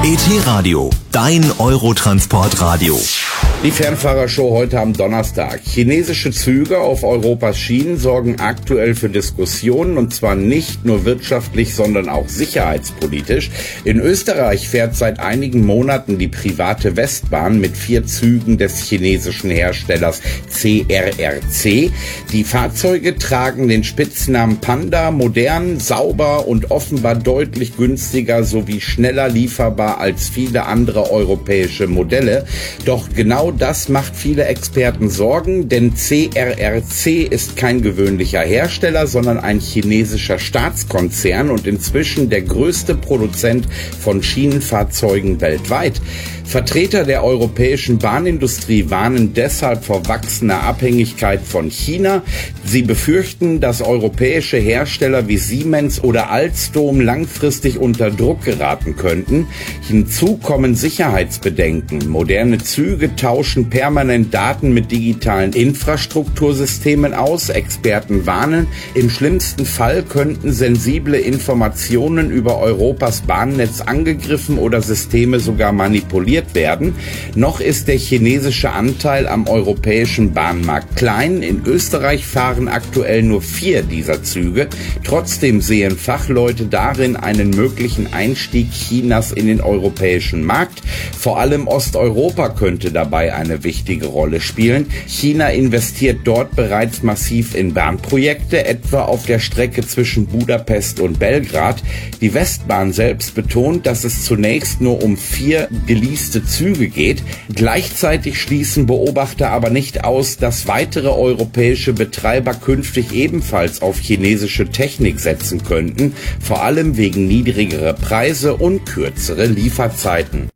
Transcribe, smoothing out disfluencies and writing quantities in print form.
ET Radio, dein Eurotransportradio. Die Fernfahrershow heute am Donnerstag. Chinesische Züge auf Europas Schienen sorgen aktuell für Diskussionen, und zwar nicht nur wirtschaftlich, sondern auch sicherheitspolitisch. In Österreich fährt seit einigen Monaten die private Westbahn mit 4 Zügen des chinesischen Herstellers CRRC. Die Fahrzeuge tragen den Spitznamen Panda, modern, sauber und offenbar deutlich günstiger sowie schneller lieferbar als viele andere europäische Modelle. Doch genau das macht viele Experten Sorgen, denn CRRC ist kein gewöhnlicher Hersteller, sondern ein chinesischer Staatskonzern und inzwischen der größte Produzent von Schienenfahrzeugen weltweit. Vertreter der europäischen Bahnindustrie warnen deshalb vor wachsender Abhängigkeit von China. Sie befürchten, dass europäische Hersteller wie Siemens oder Alstom langfristig unter Druck geraten könnten. Hinzu kommen Sicherheitsbedenken. Moderne Züge tauschen permanent Daten mit digitalen Infrastruktursystemen aus. Experten warnen, im schlimmsten Fall könnten sensible Informationen über Europas Bahnnetz angegriffen oder Systeme sogar manipuliert werden. Noch ist der chinesische Anteil am europäischen Bahnmarkt klein. In Österreich fahren aktuell nur 4 dieser Züge. Trotzdem sehen Fachleute darin einen möglichen Einstieg Chinas in den europäischen Markt. Vor allem Osteuropa könnte dabei eine wichtige Rolle spielen. China investiert dort bereits massiv in Bahnprojekte, etwa auf der Strecke zwischen Budapest und Belgrad. Die Westbahn selbst betont, dass es zunächst nur um 4 geleaste Züge geht. Gleichzeitig schließen Beobachter aber nicht aus, dass weitere europäische Betreiber künftig ebenfalls auf chinesische Technik setzen könnten, vor allem wegen niedrigerer Preise und kürzere Lieferzeiten.